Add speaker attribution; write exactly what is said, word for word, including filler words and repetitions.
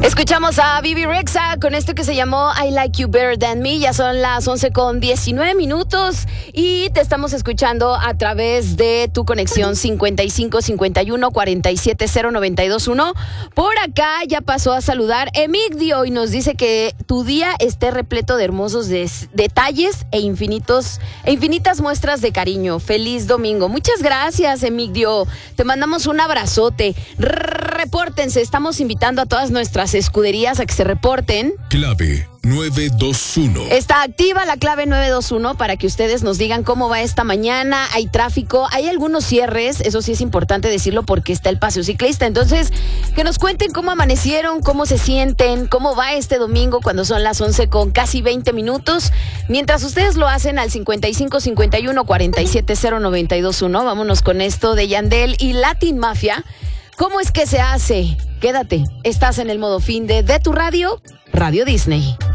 Speaker 1: Escuchamos a Bebe Rexha con esto que se llamó I Like You Better Than Me. Ya son las once con diecinueve minutos y te estamos escuchando a través de tu conexión cincuenta y cinco cincuenta y uno cuarenta y siete cero noventa y dos uno. Por acá ya pasó a saludar Emigdio y nos dice que tu día esté repleto de hermosos des- detalles e infinitos e infinitas muestras de cariño. Feliz domingo. Muchas gracias, Emigdio. Te mandamos un abrazote. Repórtense, estamos invitando a todas nuestras escuderías a que se reporten.
Speaker 2: Clave nueve dos uno.
Speaker 1: Está activa la clave nueve dos uno para que ustedes nos digan cómo va esta mañana. Hay tráfico, hay algunos cierres, eso sí es importante decirlo porque está el paseo ciclista. Entonces, que nos cuenten cómo amanecieron, cómo se sienten, cómo va este domingo cuando son las once con casi veinte minutos. Mientras ustedes lo hacen al cincuenta y cinco cincuenta y uno cuarenta y siete cero noventa y dos uno. Vámonos con esto de Yandel y Latin Mafia. ¿Cómo es que se hace? Quédate, estás en el modo fin de, de tu radio, Radio Disney.